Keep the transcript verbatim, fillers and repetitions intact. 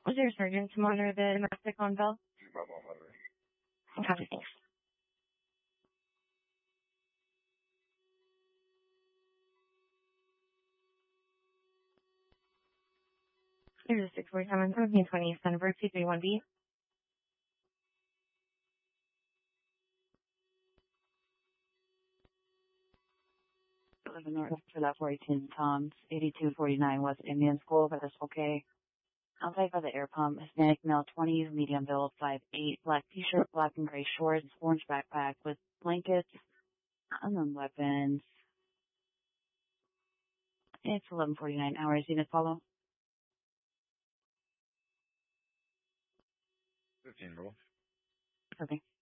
Was there a surgeon to monitor the domestic on Bell? Copy, thanks. There's a six forty-seven, seventeen twenty, Sunbird, two three one B. eleven North for that four eighteen Tom's, eighty-two forty-nine West Indian School, but that's okay. Outside by the air pump, Hispanic male, twenties, medium build, five eight, black t-shirt, black and gray shorts, orange backpack with blankets, unknown weapons. It's eleven forty-nine hours. Unit follow. fifteen roll. Okay.